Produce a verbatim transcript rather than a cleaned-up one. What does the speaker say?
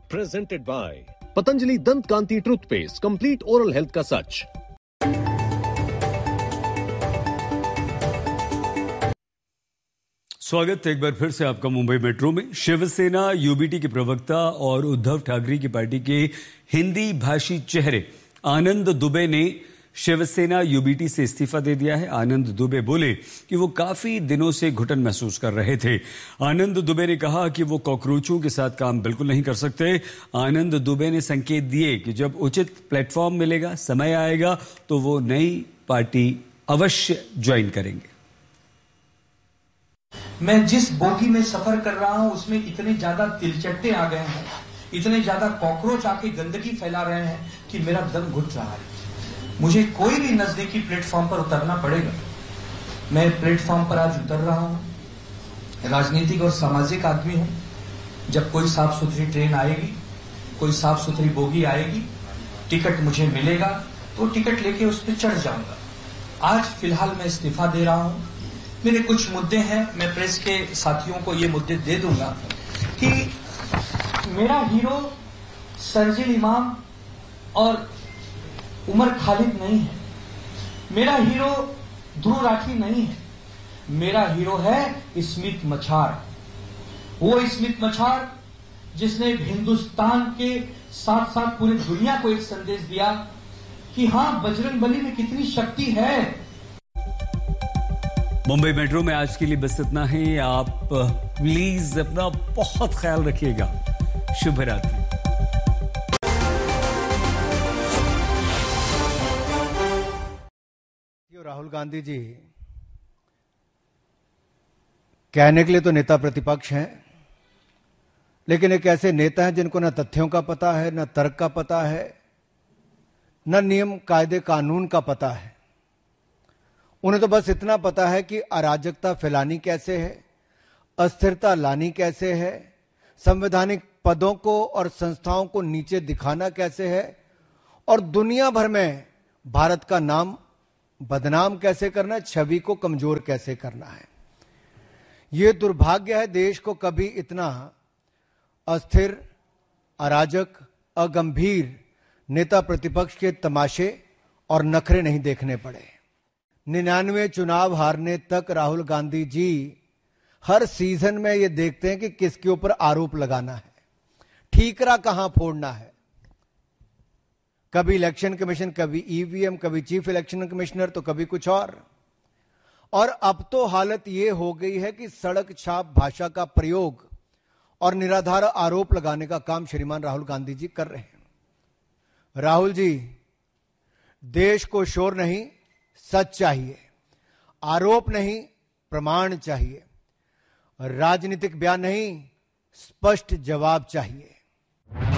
Presented by Patanjali दंत कांति toothpaste, complete oral health का सच। स्वागत एक बार फिर से आपका मुंबई मेट्रो में। शिवसेना यूबीटी के प्रवक्ता और उद्धव ठाकरे की पार्टी के हिंदी भाषी चेहरे आनंद दुबे ने शिवसेना यूबीटी से इस्तीफा दे दिया है। आनंद दुबे बोले कि वो काफी दिनों से घुटन महसूस कर रहे थे। आनंद दुबे ने कहा कि वो कॉकरोचों के साथ काम बिल्कुल नहीं कर सकते। आनंद दुबे ने संकेत दिए कि जब उचित प्लेटफॉर्म मिलेगा, समय आएगा, तो वो नई पार्टी अवश्य ज्वाइन करेंगे। मैं जिस बोगी में सफर कर रहा हूं उसमें इतने ज्यादा तिलचट्टे आ गए हैं, इतने ज्यादा कॉकरोच आके गंदगी फैला रहे हैं कि मेरा दम घुट रहा है। मुझे कोई भी नजदीकी प्लेटफॉर्म पर उतरना पड़ेगा। मैं प्लेटफॉर्म पर आज उतर रहा हूं। राजनीतिक और सामाजिक आदमी हूं। जब कोई साफ सुथरी ट्रेन आएगी, कोई साफ सुथरी बोगी आएगी, टिकट मुझे मिलेगा तो टिकट लेके उस पर चढ़ जाऊंगा। आज फिलहाल मैं इस्तीफा दे रहा हूं। मेरे कुछ मुद्दे हैं, मैं प्रेस के साथियों को ये मुद्दे दे दूंगा कि मेरा हीरो सर्जिल इमाम और उमर खालिद नहीं है। मेरा हीरो ध्रुव राठी नहीं है। मेरा हीरो है स्मिथ मछार। वो स्मिथ मछार जिसने हिंदुस्तान के साथ साथ पूरी दुनिया को एक संदेश दिया कि हां, बजरंगबली में कितनी शक्ति है। मुंबई मेट्रो में आज के लिए बस इतना ही। आप प्लीज अपना बहुत ख्याल रखिएगा। शुभ रात्रि। राहुल गांधी जी कहने के लिए तो नेता प्रतिपक्ष हैं, लेकिन एक ऐसे नेता हैं जिनको न तथ्यों का पता है, न तर्क का पता है, न नियम कायदे कानून का पता है। उन्हें तो बस इतना पता है कि अराजकता फैलानी कैसे है, अस्थिरता लानी कैसे है, संवैधानिक पदों को और संस्थाओं को नीचे दिखाना कैसे है, और दुनिया भर में भारत का नाम बदनाम कैसे करना है, छवि को कमजोर कैसे करना है। यह दुर्भाग्य है, देश को कभी इतना अस्थिर, अराजक, अगंभीर नेता प्रतिपक्ष के तमाशे और नखरे नहीं देखने पड़े। निन्यानवे चुनाव हारने तक राहुल गांधी जी हर सीजन में ये देखते हैं कि किसके ऊपर आरोप लगाना है, ठीकरा कहां फोड़ना है। कभी इलेक्शन कमीशन, कभी ईवीएम, कभी चीफ इलेक्शन कमिश्नर, तो कभी कुछ और। और अब तो हालत ये हो गई है कि सड़क छाप भाषा का प्रयोग और निराधार आरोप लगाने का काम श्रीमान राहुल गांधी जी कर रहे हैं। राहुल जी, देश को शोर नहीं, सच चाहिए। आरोप नहीं, प्रमाण चाहिए। राजनीतिक बयान नहीं, स्पष्ट जवाब चाहिए।